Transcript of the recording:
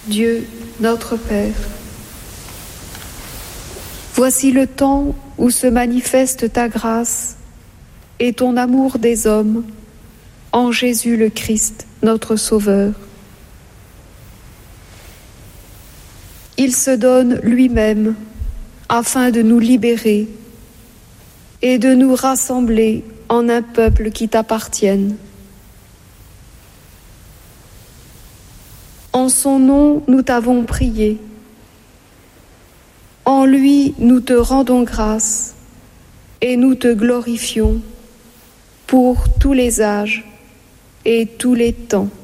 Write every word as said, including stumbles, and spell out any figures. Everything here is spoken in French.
Dieu notre Père, voici le temps où se manifeste ta grâce et ton amour des hommes en Jésus le Christ, notre Sauveur. Il se donne lui-même afin de nous libérer et de nous rassembler en un peuple qui t'appartienne. En son nom, nous t'avons prié. En lui, nous te rendons grâce et nous te glorifions pour tous les âges et tous les temps.